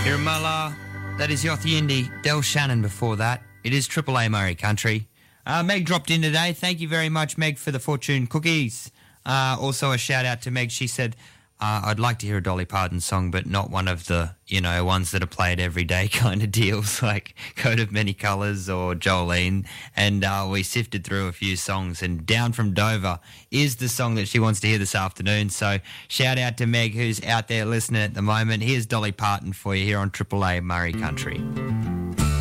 Irmala, that is Yothi Indy, Del Shannon before that. It is Triple A Murray Country. Meg dropped in today. Thank you very much, Meg, for the fortune cookies. Also a shout out to Meg. She said, I'd like to hear a Dolly Parton song, but not one of the, ones that are played every day kind of deals, like Coat of Many Colours or Jolene. And we sifted through a few songs, and Down from Dover is the song that she wants to hear this afternoon. So shout out to Meg, who's out there listening at the moment. Here's Dolly Parton for you here on Triple A Murray Country.